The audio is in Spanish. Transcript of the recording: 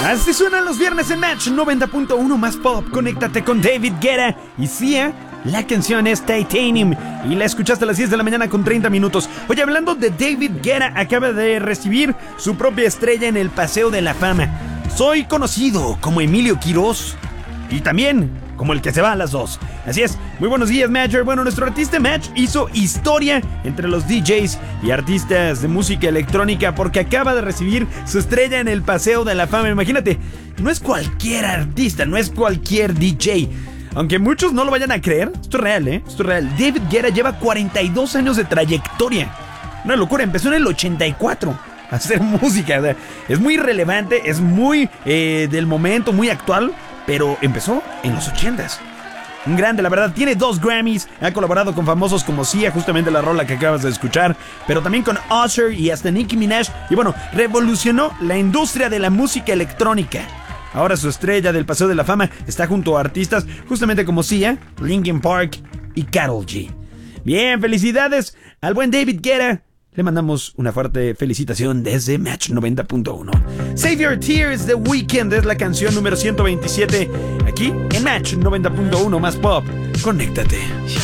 Así suenan los viernes en Match 90.1 más pop. Conéctate con David Guetta y Sia. La canción es Titanium y la escuchaste a las 10 de la mañana con 30 minutos. Oye, hablando de David Guetta, acaba de recibir su propia estrella en el Paseo de la Fama. Soy conocido como Emilio Quiroz y también como el que se va a las 2. Así es, muy buenos días, Matcher. Bueno, nuestro artista Match hizo historia entre los DJs y artistas de música electrónica porque acaba de recibir su estrella en el Paseo de la Fama. Imagínate, no es cualquier artista, no es cualquier DJ. Aunque muchos no lo vayan a creer, esto es real, Esto es real. David Guetta lleva 42 años de trayectoria. Una locura, empezó en el 84 a hacer música. Es muy relevante, es muy del momento, muy actual, pero empezó en los 80s. Un grande, la verdad, tiene 2 Grammys, ha colaborado con famosos como Sia, justamente la rola que acabas de escuchar, pero también con Usher y hasta Nicki Minaj, y bueno, revolucionó la industria de la música electrónica. Ahora su estrella del Paseo de la Fama está junto a artistas justamente como Sia, Linkin Park y Karol G. Bien, felicidades al buen David Guetta. Le mandamos una fuerte felicitación desde Match 90.1. Save Your Tears, The Weeknd es la canción número 127 aquí en Match 90.1 más pop. Conéctate.